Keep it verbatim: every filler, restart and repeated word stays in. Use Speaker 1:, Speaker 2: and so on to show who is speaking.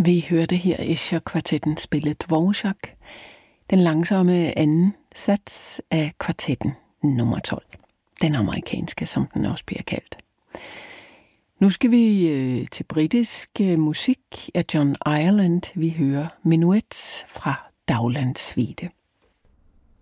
Speaker 1: Vi hørte her Escher-kvartetten spille Dvorak, den langsomme anden sats af kvartetten nummer tolv. Den amerikanske, som den også bliver kaldt. Nu skal vi øh, til britisk øh, musik af John Ireland. Vi hører Menuet fra Dowlands Suite.